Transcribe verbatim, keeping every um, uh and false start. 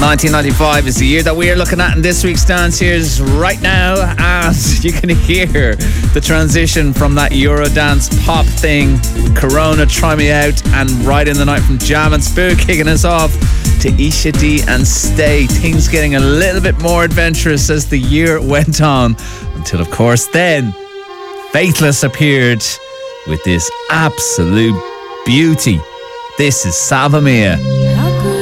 nineteen ninety-five is the year that we are looking at in this week's Dance Here's right now, as you can hear the transition from that Eurodance pop thing, Corona, Try Me Out, and Right in the Night from Jam and Spoo kicking us off to Isha D and Stay. Things getting a little bit more adventurous as the year went on, until of course then Faithless appeared with this absolute beauty. This is Salva Mia.